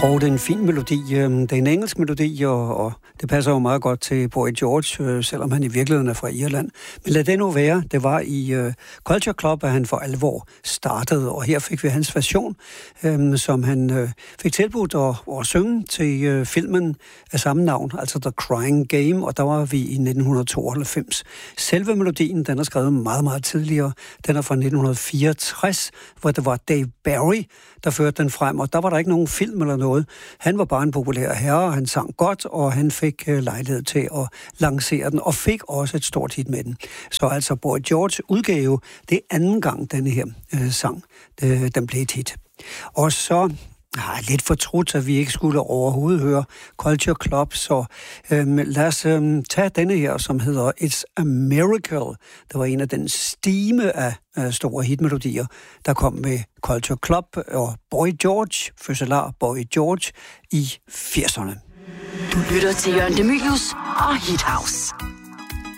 Og det er en fin melodi. Det er en engelsk melodi, og det passer jo meget godt til Boy George, selvom han i virkeligheden er fra Irland. Men lad det nu være. Det var i Culture Club, at han for alvor startede, og her fik vi hans version, som han fik tilbudt at synge til filmen af samme navn, altså The Crying Game, og der var vi i 1992. Selve melodien, den er skrevet meget, meget tidligere. Den er fra 1964, hvor det var Dave Barry, der førte den frem, og der var der ikke nogen film eller noget. Han var bare en populær herre, han sang godt, og han fik lejlighed til at lancere den, og fik også et stort hit med den. Så altså Boy George udgave, det er anden gang, denne her sang, den blev et hit. Og så lidt fortrudt, at vi ikke skulle overhovedet høre Culture Club, så lad os tage denne her, som hedder It's a Miracle. Det var en af den stime af store hitmelodier, der kom med Culture Club og Boy George, fødselar Boy George i 80'erne. Du lytter til Jørgen De Mylius og Hit House.